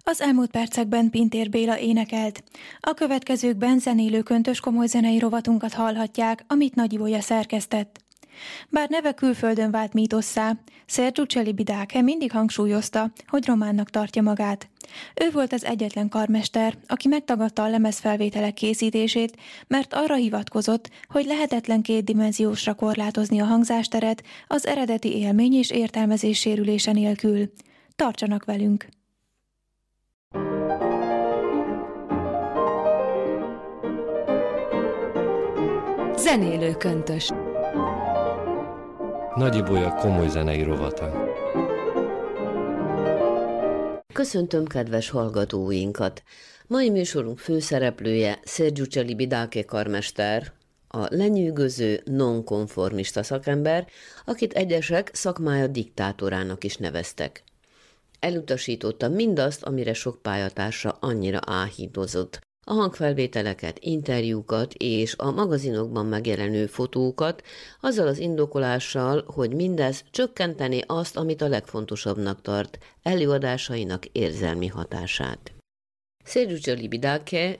Az elmúlt percekben Pintér Béla énekelt. A következőkben zenélő köntös komoly zenei rovatunkat hallhatják, amit Nagy Ibolya szerkesztett. Bár neve külföldön vált mítosszá, Sergiu Celibidache mindig hangsúlyozta, hogy románnak tartja magát. Ő volt az egyetlen karmester, aki megtagadta a lemezfelvételek készítését, mert arra hivatkozott, hogy lehetetlen kétdimenziósra korlátozni a hangzásteret az eredeti élmény és értelmezés sérülése nélkül. Tartsanak velünk! Zenélő köntös. Nagy Ibolya komoly zenei rovata. Köszöntöm kedves hallgatóinkat! Mai műsorunk főszereplője Sergiu Celibidache karmester, a lenyűgöző nonkonformista szakember, akit egyesek szakmája diktátorának is neveztek. Elutasította mindazt, amire sok pályatársa annyira áhítozott. A hangfelvételeket, interjúkat és a magazinokban megjelenő fotókat, azzal az indokolással, hogy mindez csökkenteni azt, amit a legfontosabbnak tart, előadásainak érzelmi hatását. Sergiu Celibidache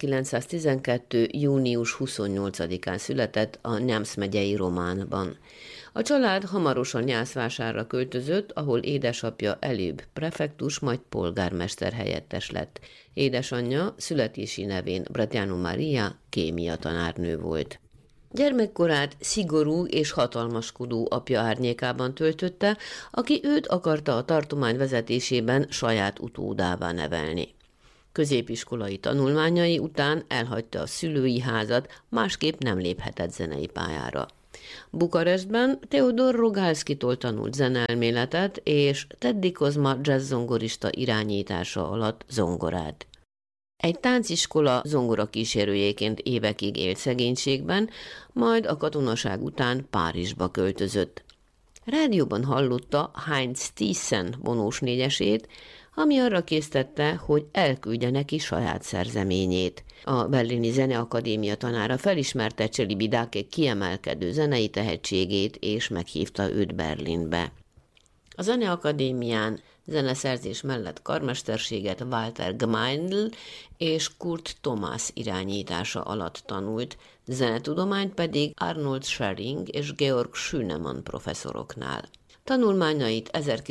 1912. június 28-án született a Neamsz megyei Románban. A család hamarosan Nyászvásárra költözött, ahol édesapja előbb prefektus, majd polgármester helyettes lett. Édesanyja születési nevén Brătianu Maria kémia tanárnő volt. Gyermekkorát szigorú és hatalmaskodó apja árnyékában töltötte, aki őt akarta a tartomány vezetésében saját utódává nevelni. Középiskolai tanulmányai után elhagyta a szülői házat, másképp nem léphetett zenei pályára. Bukarestben Teodor Rogalskitól tanult zeneelméletet, és Teddy Kozma jazz-zongorista irányítása alatt zongorát. Egy tánciskola zongorakísérőjéként évekig élt szegénységben, majd a katonaság után Párizsba költözött. Rádióban hallotta Heinz Thyssen vonós négyesét, ami arra késztette, hogy elküldje neki saját szerzeményét. A Berlini Zeneakadémia tanára felismerte Celibidache kiemelkedő zenei tehetségét, és meghívta őt Berlinbe. A Zeneakadémián zeneszerzés mellett karmesterséget Walter Gmeindl és Kurt Thomas irányítása alatt tanult, zenetudományt pedig Arnold Schering és Georg Schünemann professzoroknál. Tanulmányait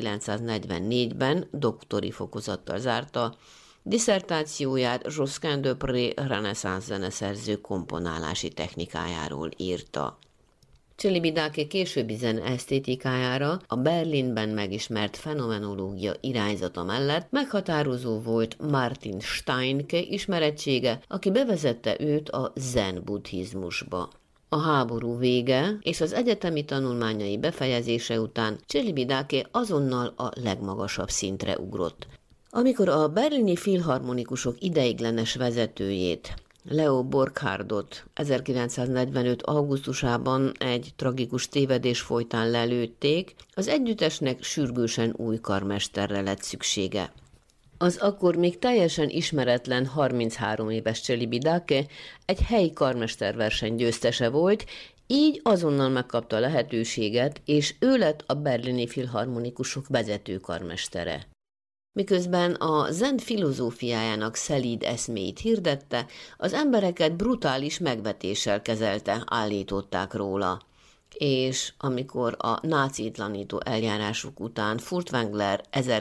1944-ben doktori fokozattal zárta, disszertációját Josquin de Pré reneszánsz zeneszerző komponálási technikájáról írta. Celibidache későbbi zeneesztétikájára a Berlinben megismert fenomenológia irányzata mellett meghatározó volt Martin Steinke ismerettsége, aki bevezette őt a zen buddhizmusba. A háború vége és az egyetemi tanulmányai befejezése után Celibidache azonnal a legmagasabb szintre ugrott. Amikor a berlini filharmonikusok ideiglenes vezetőjét, Leo Burkhardtot 1945. augusztusában egy tragikus tévedés folytán lelőtték, az együttesnek sürgősen új karmesterre lett szüksége. Az akkor még teljesen ismeretlen 33 éves Celibidache egy helyi karmesterverseny győztese volt, így azonnal megkapta a lehetőséget, és ő lett a berlini filharmonikusok vezető karmestere. Miközben a zen filozófiájának szelíd eszméit hirdette, az embereket brutális megvetéssel kezelte, állították róla. És amikor a nácitlanító eljárásuk után Furtwängler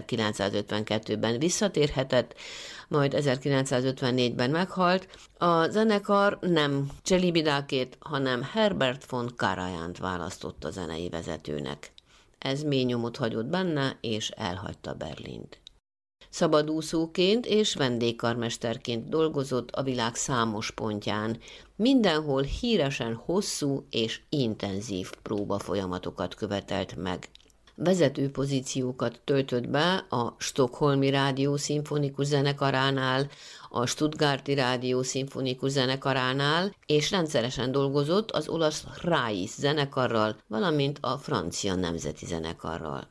1952-ben visszatérhetett, majd 1954-ben meghalt, a zenekar nem Celibidachét, hanem Herbert von Karajánt választotta zenei vezetőnek. Ez mély nyomot hagyott benne, és elhagyta Berlint. Szabadúszóként és vendégkarmesterként dolgozott a világ számos pontján, mindenhol híresen hosszú és intenzív próbafolyamatokat követelt meg. Vezető pozíciókat töltött be a Stockholmi Rádió Szimfonikus Zenekaránál, a Stuttgarti Rádió Szimfonikus Zenekaránál, és rendszeresen dolgozott az olasz Rais zenekarral, valamint a francia Nemzeti Zenekarral.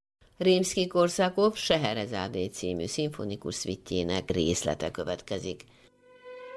Rimszky-Korsakov Scheherazade című szimfonikus szvittjének részlete következik.